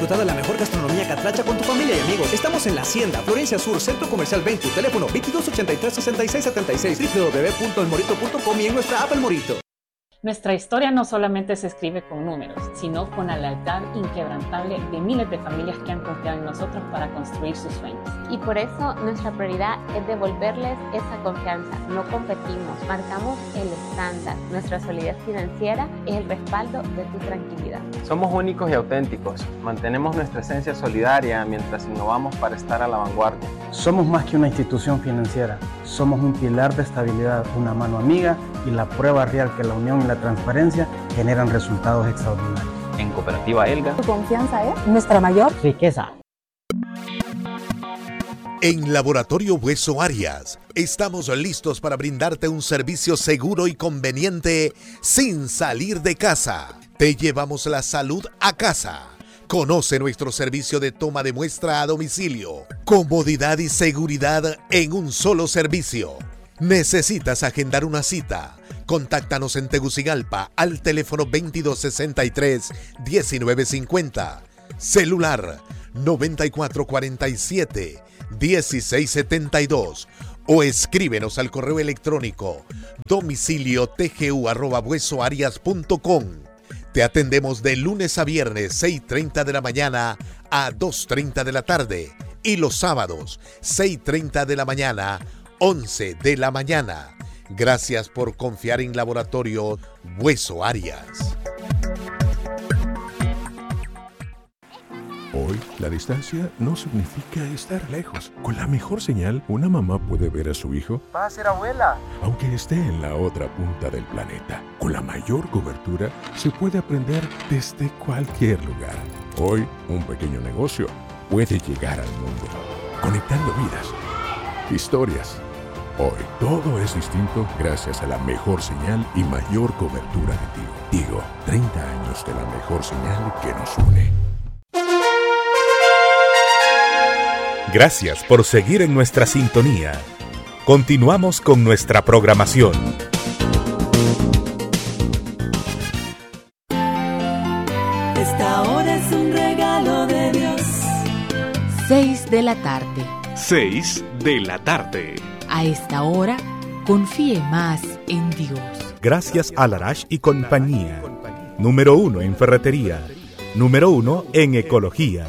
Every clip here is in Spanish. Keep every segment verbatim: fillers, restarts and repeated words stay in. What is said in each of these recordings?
disfrutar de la mejor gastronomía catracha con tu familia y amigos. Estamos en La Hacienda, Florencia Sur, Centro Comercial veinte, teléfono veintidós ochenta y tres sesenta y seis setenta y seis, doble u doble u doble u punto el morito punto com y en nuestra app El Morito. Nuestra historia no solamente se escribe con números, sino con la lealtad inquebrantable de miles de familias que han confiado en nosotros para construir sus sueños. Y por eso nuestra prioridad es devolverles esa confianza. No competimos, marcamos el estándar. Nuestra solidez financiera es el respaldo de tu tranquilidad. Somos únicos y auténticos. Mantenemos nuestra esencia solidaria mientras innovamos para estar a la vanguardia. Somos más que una institución financiera. Somos un pilar de estabilidad, una mano amiga y la prueba real que la unión y la transparencia generan resultados extraordinarios. En Cooperativa Elga, tu confianza es nuestra mayor riqueza. En Laboratorio Hueso Arias, estamos listos para brindarte un servicio seguro y conveniente sin salir de casa. Te llevamos la salud a casa. Conoce nuestro servicio de toma de muestra a domicilio. Comodidad y seguridad en un solo servicio. ¿Necesitas agendar una cita? Contáctanos en Tegucigalpa al teléfono veintidós sesenta y tres diecinueve cincuenta. Celular noventa y cuatro cuarenta y siete dieciséis setenta y dos o escríbenos al correo electrónico domicilio tgu arroba huesoarias punto com. Te atendemos de lunes a viernes seis y treinta de la mañana a dos y treinta de la tarde y los sábados seis y treinta de la mañana once de la mañana. Gracias por confiar en Laboratorio Hueso Arias. Hoy, la distancia no significa estar lejos. Con la mejor señal, una mamá puede ver a su hijo. Va a ser abuela. Aunque esté en la otra punta del planeta. Con la mayor cobertura, se puede aprender desde cualquier lugar. Hoy, un pequeño negocio puede llegar al mundo, conectando vidas, historias. Hoy, todo es distinto gracias a la mejor señal y mayor cobertura de Tigo. Tigo, treinta años de la mejor señal que nos une. Gracias por seguir en nuestra sintonía. Continuamos con nuestra programación. Esta hora es un regalo de Dios. Seis de la tarde. Seis de la tarde. A esta hora, confíe más en Dios. Gracias a Larash y compañía. Número uno en ferretería. Número uno en ecología.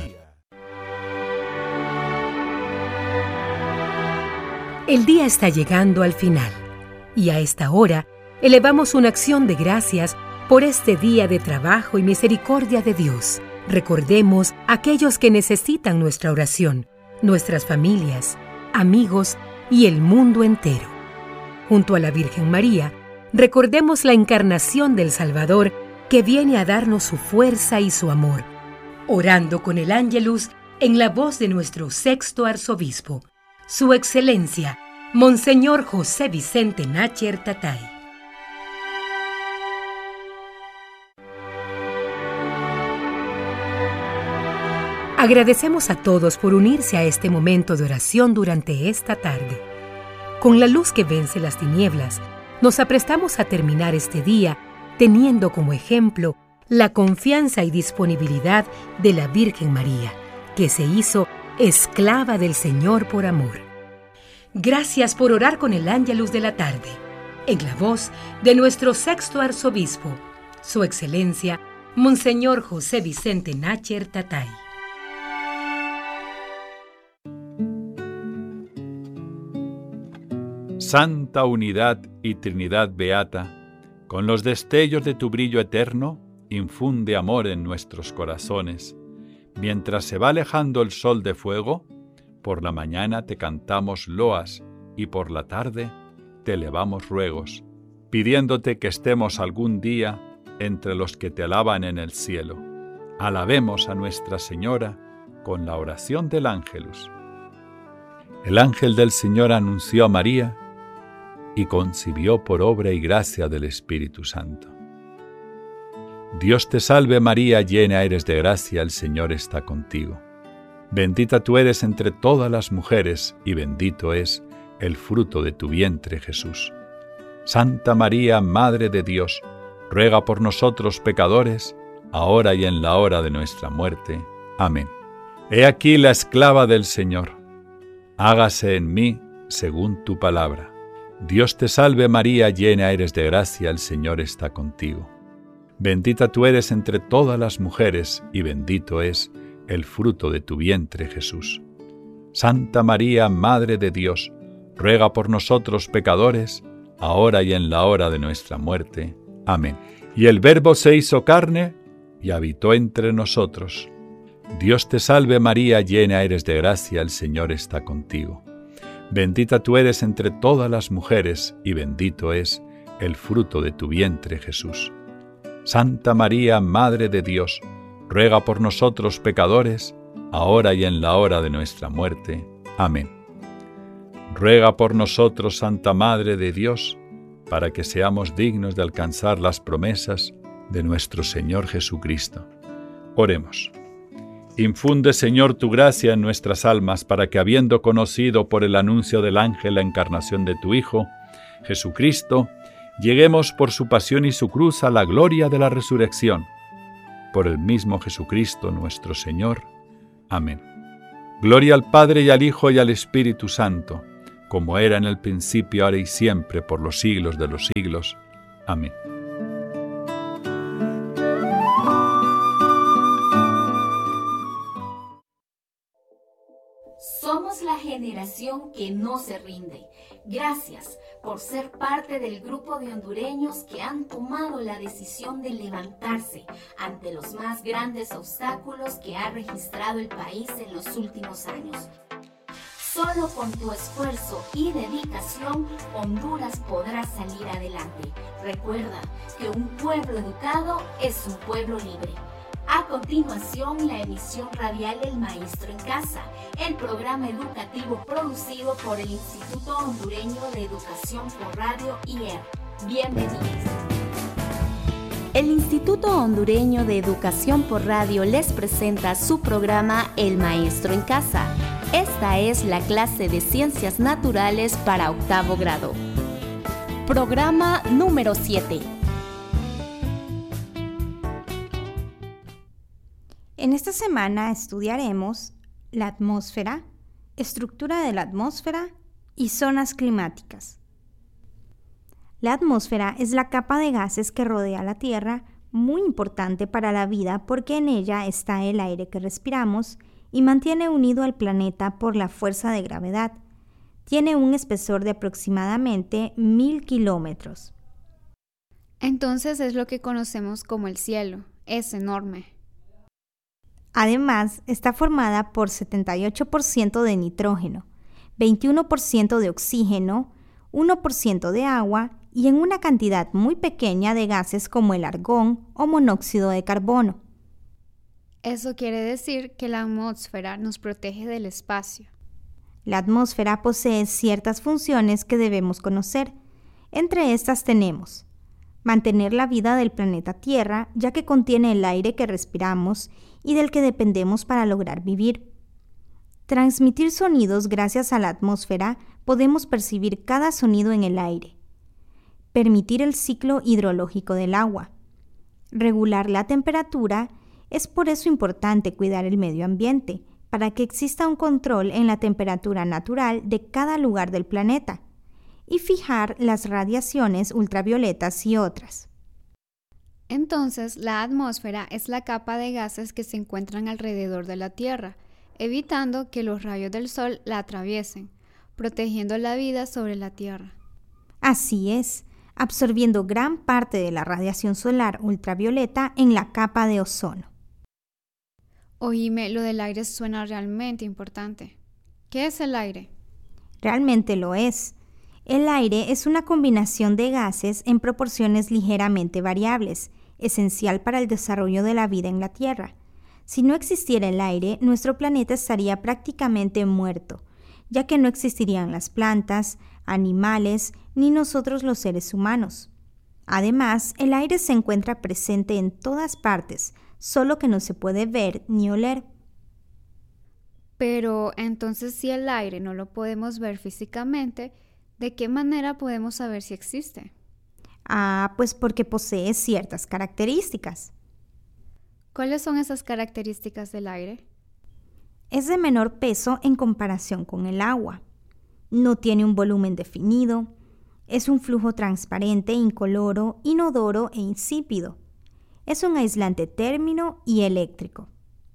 El día está llegando al final y a esta hora elevamos una acción de gracias por este día de trabajo y misericordia de Dios. Recordemos a aquellos que necesitan nuestra oración, nuestras familias, amigos y el mundo entero. Junto a la Virgen María, recordemos la encarnación del Salvador que viene a darnos su fuerza y su amor, orando con el Ángelus en la voz de nuestro sexto arzobispo, Su Excelencia, Monseñor José Vicente Nácher Tatay. Agradecemos a todos por unirse a este momento de oración durante esta tarde. Con la luz que vence las tinieblas, nos aprestamos a terminar este día teniendo como ejemplo la confianza y disponibilidad de la Virgen María, que se hizo esclava del Señor por amor. Gracias por orar con el Ángelus de la tarde, en la voz de nuestro sexto arzobispo, Su Excelencia, Monseñor José Vicente Nácher Tatay. Santa Unidad y Trinidad Beata, con los destellos de tu brillo eterno, infunde amor en nuestros corazones. Mientras se va alejando el sol de fuego, por la mañana te cantamos loas y por la tarde te elevamos ruegos, pidiéndote que estemos algún día entre los que te alaban en el cielo. Alabemos a Nuestra Señora con la oración del Ángelus. El ángel del Señor anunció a María y concibió por obra y gracia del Espíritu Santo. Dios te salve María, llena eres de gracia, el Señor está contigo. Bendita tú eres entre todas las mujeres, y bendito es el fruto de tu vientre, Jesús. Santa María, Madre de Dios, ruega por nosotros pecadores, ahora y en la hora de nuestra muerte. Amén. He aquí la esclava del Señor. Hágase en mí según tu palabra. Dios te salve María, llena eres de gracia, el Señor está contigo. Bendita tú eres entre todas las mujeres, y bendito es el fruto de tu vientre, Jesús. Santa María, Madre de Dios, ruega por nosotros pecadores, ahora y en la hora de nuestra muerte. Amén. Y el Verbo se hizo carne y habitó entre nosotros. Dios te salve María, llena eres de gracia, el Señor está contigo. Bendita tú eres entre todas las mujeres, y bendito es el fruto de tu vientre, Jesús. Santa María, Madre de Dios, ruega por nosotros pecadores, ahora y en la hora de nuestra muerte. Amén. Ruega por nosotros, Santa Madre de Dios, para que seamos dignos de alcanzar las promesas de nuestro Señor Jesucristo. Oremos. Infunde, Señor, tu gracia en nuestras almas, para que, habiendo conocido por el anuncio del ángel la encarnación de tu Hijo, Jesucristo, lleguemos por su pasión y su cruz a la gloria de la resurrección. Por el mismo Jesucristo nuestro Señor. Amén. Gloria al Padre y al Hijo y al Espíritu Santo, como era en el principio, ahora y siempre, por los siglos de los siglos. Amén. Somos la generación que no se rinde. Gracias por ser parte del grupo de hondureños que han tomado la decisión de levantarse ante los más grandes obstáculos que ha registrado el país en los últimos años. Solo con tu esfuerzo y dedicación, Honduras podrá salir adelante. Recuerda que un pueblo educado es un pueblo libre. A continuación, la emisión radial El Maestro en Casa, el programa educativo producido por el Instituto Hondureño de Educación por Radio I E R. Bienvenidos. El Instituto Hondureño de Educación por Radio les presenta su programa El Maestro en Casa. Esta es la clase de Ciencias Naturales para octavo grado. Programa número siete. En esta semana estudiaremos la atmósfera, estructura de la atmósfera y zonas climáticas. La atmósfera es la capa de gases que rodea la Tierra, muy importante para la vida porque en ella está el aire que respiramos y mantiene unido al planeta por la fuerza de gravedad. Tiene un espesor de aproximadamente mil kilómetros. Entonces es lo que conocemos como el cielo. Es enorme. Además, está formada por setenta y ocho por ciento de nitrógeno, veintiuno por ciento de oxígeno, uno por ciento de agua y en una cantidad muy pequeña de gases como el argón o monóxido de carbono. Eso quiere decir que la atmósfera nos protege del espacio. La atmósfera posee ciertas funciones que debemos conocer. Entre estas tenemos mantener la vida del planeta Tierra, ya que contiene el aire que respiramos y del que dependemos para lograr vivir. Transmitir sonidos gracias a la atmósfera, podemos percibir cada sonido en el aire. Permitir el ciclo hidrológico del agua. Regular la temperatura, es por eso importante cuidar el medio ambiente, para que exista un control en la temperatura natural de cada lugar del planeta, y fijar las radiaciones ultravioletas y otras. Entonces, la atmósfera es la capa de gases que se encuentran alrededor de la Tierra, evitando que los rayos del Sol la atraviesen, protegiendo la vida sobre la Tierra. Así es, absorbiendo gran parte de la radiación solar ultravioleta en la capa de ozono. Oíme, lo del aire suena realmente importante. ¿Qué es el aire? Realmente lo es. El aire es una combinación de gases en proporciones ligeramente variables, esencial para el desarrollo de la vida en la Tierra. Si no existiera el aire, nuestro planeta estaría prácticamente muerto, ya que no existirían las plantas, animales, ni nosotros los seres humanos. Además, el aire se encuentra presente en todas partes, solo que no se puede ver ni oler. Pero entonces, si el aire no lo podemos ver físicamente, ¿de qué manera podemos saber si existe? Ah, pues porque posee ciertas características. ¿Cuáles son esas características del aire? Es de menor peso en comparación con el agua. No tiene un volumen definido. Es un flujo transparente, incoloro, inodoro e insípido. Es un aislante térmico y eléctrico.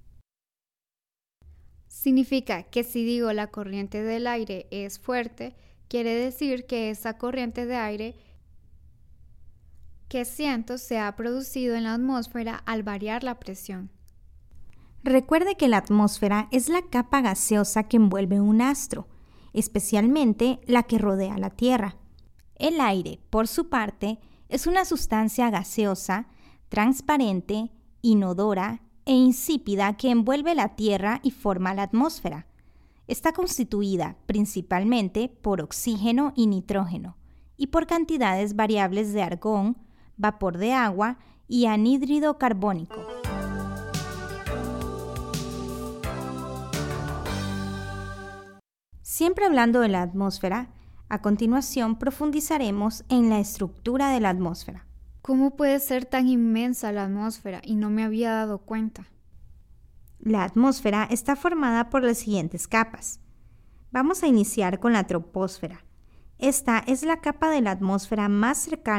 Significa que si digo la corriente del aire es fuerte, quiere decir que esa corriente de aire que siento se ha producido en la atmósfera al variar la presión. Recuerde que la atmósfera es la capa gaseosa que envuelve un astro, especialmente la que rodea la Tierra. El aire, por su parte, es una sustancia gaseosa, transparente, inodora e insípida que envuelve la Tierra y forma la atmósfera. Está constituida principalmente por oxígeno y nitrógeno y por cantidades variables de argón, vapor de agua y anhídrido carbónico. Siempre hablando de la atmósfera, a continuación profundizaremos en la estructura de la atmósfera. ¿Cómo puede ser tan inmensa la atmósfera y no me había dado cuenta? La atmósfera está formada por las siguientes capas. Vamos a iniciar con la troposfera. Esta es la capa de la atmósfera más cercana